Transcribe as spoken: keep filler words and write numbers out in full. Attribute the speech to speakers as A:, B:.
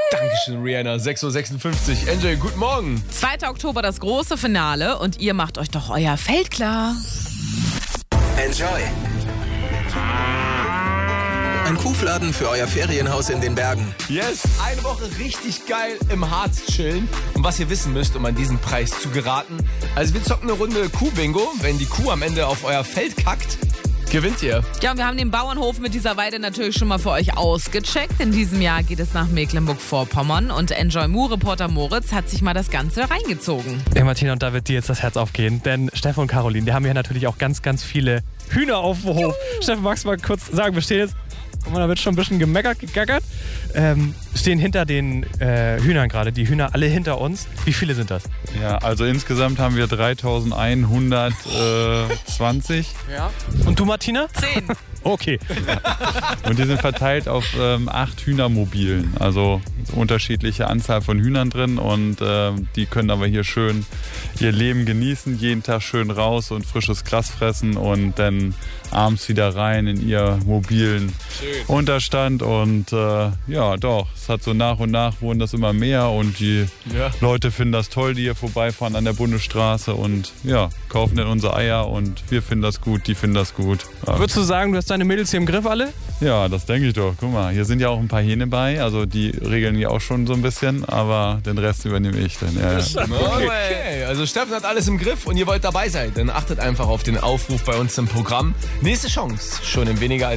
A: Dankeschön, Rihanna. sechs Uhr sechsundfünfzig. Enjoy, guten Morgen.
B: zweiter Oktober das große Finale und ihr macht euch doch euer Feld klar.
C: Enjoy. Ein Kuhfladen für euer Ferienhaus in den Bergen.
A: Yes, eine Woche richtig geil im Harz chillen. Und was ihr wissen müsst, um an diesen Preis zu geraten. Also wir zocken eine Runde Kuh-Bingo. Wenn die Kuh am Ende auf euer Feld kackt, gewinnt ihr.
B: Ja, und wir haben den Bauernhof mit dieser Weide natürlich schon mal für euch ausgecheckt. In diesem Jahr geht es nach Mecklenburg-Vorpommern und Enjoy Mu-Reporter Moritz hat sich mal das Ganze reingezogen.
D: Ja, Martina, und da wird dir jetzt das Herz aufgehen, denn Steffen und Caroline, die haben ja natürlich auch ganz, ganz viele Hühner auf dem Hof. Juhu. Steffen, magst du mal kurz sagen, wir stehen jetzt, guck mal, da wird schon ein bisschen gemeckert, gegackert, ähm, stehen hinter den äh, Hühnern gerade, die Hühner alle hinter uns. Wie viele sind das?
E: Ja, also insgesamt haben wir dreitausendeinhundertzwanzig.
B: Ja.
D: Und du, Martina?
B: Zehn.
D: Okay.
E: Und die sind verteilt auf ähm, acht Hühnermobilen. Also unterschiedliche Anzahl von Hühnern drin und äh, die können aber hier schön ihr Leben genießen, jeden Tag schön raus und frisches Gras fressen und dann abends wieder rein in ihr mobilen schön. Unterstand. Und äh, ja, doch, es hat so nach und nach wurden das immer mehr und die ja. Leute finden das toll, die hier vorbeifahren an der Bundesstraße und ja, kaufen dann unsere Eier und wir finden das gut, die finden das gut. Ja.
D: Würdest du sagen, du hast deine Mädels hier im Griff alle?
E: Ja, das denke ich doch. Guck mal, hier sind ja auch ein paar Hähne bei, also die regeln die auch schon so ein bisschen, aber den Rest übernehme ich dann. Ja, ja.
A: Okay, also Steffen hat alles im Griff und ihr wollt dabei sein, dann achtet einfach auf den Aufruf bei uns im Programm. Nächste Chance, schon in weniger als